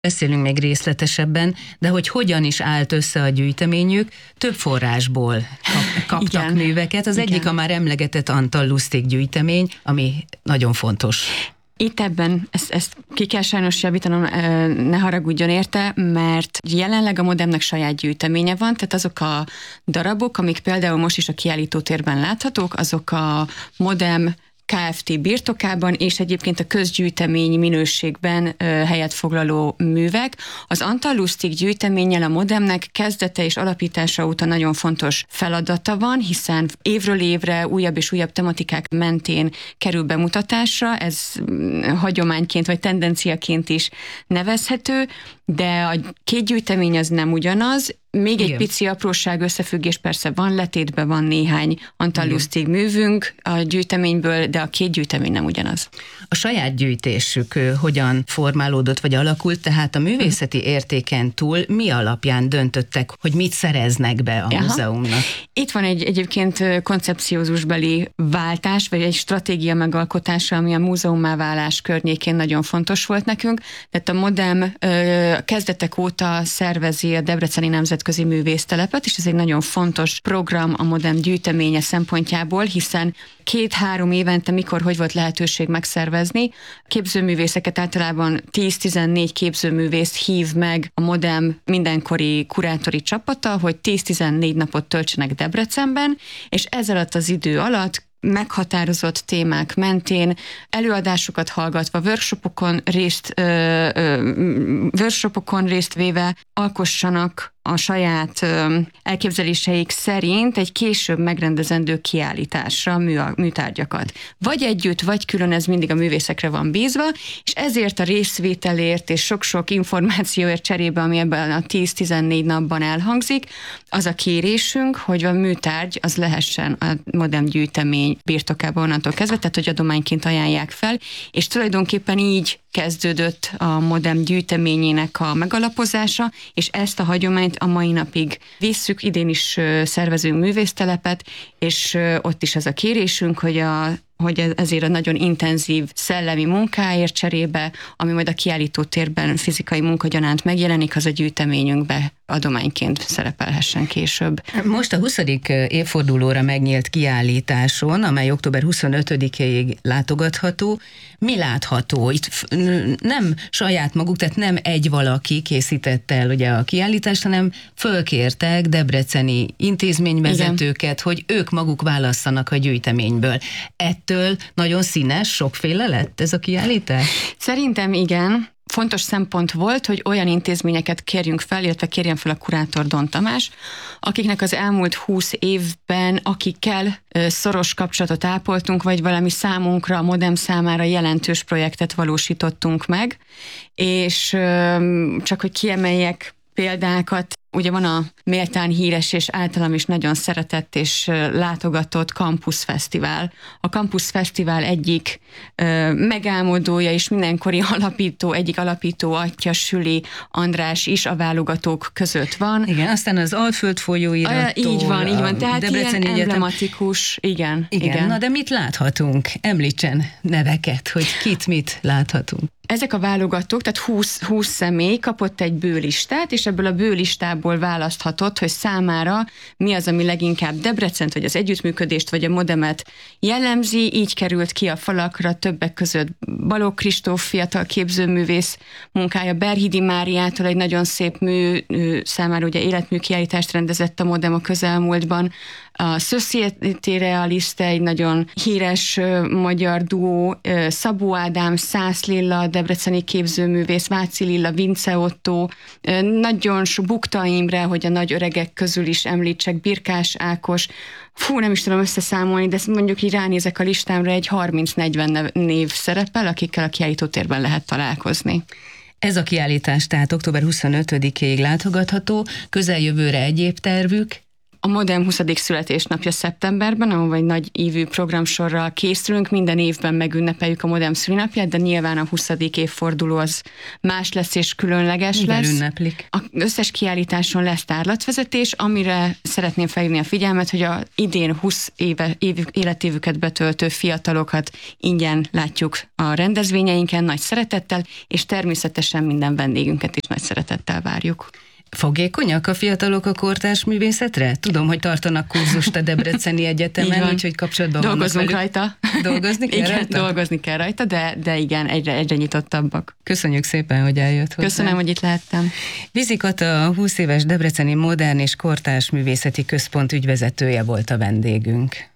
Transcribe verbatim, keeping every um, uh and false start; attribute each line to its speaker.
Speaker 1: Beszélünk még részletesebben, de hogy hogyan is állt össze a gyűjteményük, több forrásból kap, kaptak Igen. műveket. Az Igen. egyik a már emlegetett Antal Lustig gyűjtemény, ami nagyon fontos.
Speaker 2: Itt ebben, ezt, ezt ki kell sajnos javítanom, ne haragudjon érte, mert jelenleg a Modemnek saját gyűjteménye van, tehát azok a darabok, amik például most is a kiállítótérben láthatók, azok a Modem Kft. Birtokában, és egyébként a közgyűjtemény minőségben ö, helyet foglaló művek. Az Antal Lustig gyűjteménnyel a Modemnek kezdete és alapítása óta nagyon fontos feladata van, hiszen évről évre újabb és újabb tematikák mentén kerül bemutatásra, ez hagyományként vagy tendenciaként is nevezhető, de a két gyűjtemény az nem ugyanaz. Még Igen. egy pici apróság, összefüggés persze van, letétben van néhány Antal Lustig művünk a gyűjteményből, de a két gyűjtemény nem ugyanaz.
Speaker 1: A saját gyűjtésük hogyan formálódott vagy alakult, tehát a művészeti értéken túl mi alapján döntöttek, hogy mit szereznek be a Aha. múzeumnak?
Speaker 2: Itt van egy egyébként koncepciózusbeli váltás, vagy egy stratégia megalkotása, ami a múzeummá válás környékén nagyon fontos volt nekünk. Tehát a Modem kezdetek óta szervezi a Debreceni Nemzetközi Művésztelepet, és ez egy nagyon fontos program a Modem gyűjteménye szempontjából, hiszen két-három évente mikor, hogy volt lehetőség megszervezni. Képzőművészeket általában tíz-tizennégy képzőművészt hív meg a Modem mindenkori kurátori csapata, hogy tíz-tizennégy napot töltsenek Debrecenben, és ez alatt az idő alatt meghatározott témák mentén, előadásokat hallgatva, workshopokon részt, ö, ö, workshopokon részt véve alkossanak a saját ö, elképzeléseik szerint egy később megrendezendő kiállításra mű, műtárgyakat. Vagy együtt, vagy külön, ez mindig a művészekre van bízva, és ezért a részvételért és sok-sok információért cserébe, ami ebben a tíz-tizennégy napban elhangzik, az a kérésünk, hogy a műtárgy az lehessen a Modem gyűjtemény birtokában onnantól kezdve, tehát hogy adományként ajánlják fel, és tulajdonképpen így kezdődött a Modem gyűjteményének a megalapozása, és ezt a hagyományt a mai napig visszük, idén is szervezünk művésztelepet, és ott is ez a kérésünk, hogy a hogy ezért a nagyon intenzív szellemi munkáért cserébe, ami majd a kiállítótérben fizikai munkagyanánt megjelenik, az a gyűjteményünkbe adományként szerepelhessen később.
Speaker 1: Most a huszadik évfordulóra megnyílt kiállításon, amely október huszonötödikéig látogatható, mi látható? Itt nem saját maguk, tehát nem egy valaki készítette el ugye a kiállítást, hanem fölkértek debreceni intézményvezetőket, Igen. hogy ők maguk válasszanak a gyűjteményből. Ettől nagyon színes, sokféle lett ez a kiállítás?
Speaker 2: Szerintem igen. Fontos szempont volt, hogy olyan intézményeket kérjünk fel, illetve kérjen fel a kurátor Don Tamás, akiknek az elmúlt húsz évben, akikkel szoros kapcsolatot ápoltunk, vagy valami számunkra, a Modem számára jelentős projektet valósítottunk meg, és csak hogy kiemeljek példákat, ugye van a méltán híres és általam is nagyon szeretett és látogatott Campus Fesztivál. A Campus Fesztivál egyik ö, megálmodója és mindenkori alapító, egyik alapító atya Süli András is a válogatók között van.
Speaker 1: Igen, aztán az Alföld folyóirattól.
Speaker 2: Így van, így van, tehát Debreceni ilyen emblematikus, igen,
Speaker 1: igen. Igen, na de mit láthatunk? Említsen neveket, hogy kit mit láthatunk.
Speaker 2: Ezek a válogatók, tehát húsz, húsz személy kapott egy bőlistát, és ebből a bőlistából választhatott, hogy számára mi az, ami leginkább Debrecent, vagy az együttműködést, vagy a Modemet jellemzi. Így került ki a falakra többek között Balogh Kristóf fiatal képzőművész munkája, Berhidi Máriától egy nagyon szép mű, számára ugye életműkiállítást rendezett a Modem a közelmúltban. A Société Realiste, egy nagyon híres uh, magyar duó, uh, Szabó Ádám, Szász Lilla, debreceni képzőművész, Váci Lilla, Vince Otto, uh, nagyon sok Bukta Imre, hogy a nagy öregek közül is említsek, Birkás Ákos, fú, nem is tudom összeszámolni, de mondjuk így ránézek a listámra, egy harminc-negyven név szerepel, akikkel a kiállítótérben lehet találkozni.
Speaker 1: Ez a kiállítás tehát október huszonötödikéig látogatható, közeljövőre egyéb tervük?
Speaker 2: A Modem huszadik születésnapja szeptemberben, ahol egy nagy ívű programsorral készülünk, minden évben megünnepeljük a Modem szülinapját, de nyilván a huszadik évforduló az más lesz és különleges
Speaker 1: Mivel
Speaker 2: lesz.
Speaker 1: ünneplik?
Speaker 2: Az összes kiállításon lesz tárlatvezetés, amire szeretném felhívni a figyelmet, hogy a idén húsz éve, év, életévüket betöltő fiatalokat ingyen látjuk a rendezvényeinken nagy szeretettel, és természetesen minden vendégünket is nagy szeretettel várjuk.
Speaker 1: Fogékonyak a fiatalok a kortárs művészetre? Tudom, hogy tartanak kurzust a Debreceni Egyetemen, úgyhogy kapcsolatban
Speaker 2: Dolgozunk
Speaker 1: vannak
Speaker 2: rajta.
Speaker 1: Dolgozni kell
Speaker 2: igen,
Speaker 1: rajta?
Speaker 2: dolgozni kell rajta, de, de igen, egyre, egyre nyitottabbak.
Speaker 1: Köszönjük szépen, hogy eljött hozzá.
Speaker 2: Köszönöm, hogy itt lehettem.
Speaker 1: Vizi Kata, a húsz éves Debreceni Modern és Kortárs Művészeti Központ ügyvezetője volt a vendégünk.